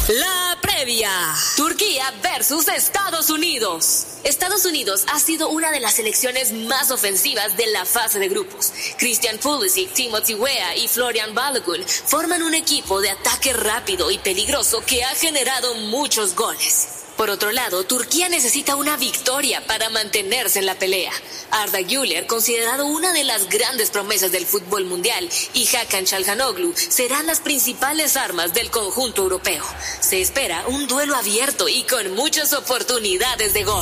La previa. Turquía versus Estados Unidos. Estados Unidos ha sido una de las selecciones más ofensivas de la fase de grupos. Christian Pulisic, Timothy Weah y Florian Balogun forman un equipo de ataque rápido y peligroso que ha generado muchos goles. Por otro lado, Turquía necesita una victoria para mantenerse en la pelea. Arda Güler, considerado una de las grandes promesas del fútbol mundial, y Hakan Çalhanoğlu serán las principales armas del conjunto europeo. Se espera un duelo abierto y con muchas oportunidades de gol.